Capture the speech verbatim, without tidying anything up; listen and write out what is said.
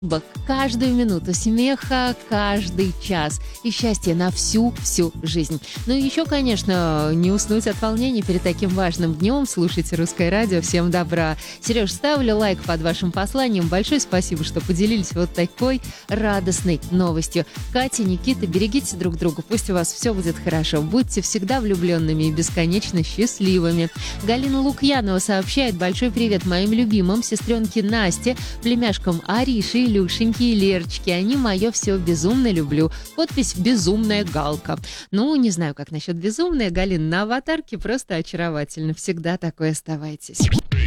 Бак каждую минуту смеха, каждый час и счастья на всю-всю жизнь. Ну и еще, конечно, не уснуть от волнения перед таким важным днем. Слушайте «Русское радио». Всем добра. Сереж, ставлю лайк под вашим посланием. Большое спасибо, что поделились вот такой радостной новостью. Катя, Никита, берегите друг друга. Пусть у вас все будет хорошо. Будьте всегда влюбленными и бесконечно счастливыми. Галина Лукьянова сообщает: большой привет моим любимым сестренке Насте, племяшкам Арише, Илюшеньки и Лерочки. Они мое все безумно люблю. Подпись «Безумная Галка». Ну, не знаю, как насчет безумная. Галина, на аватарке просто очаровательно. Всегда такой оставайтесь.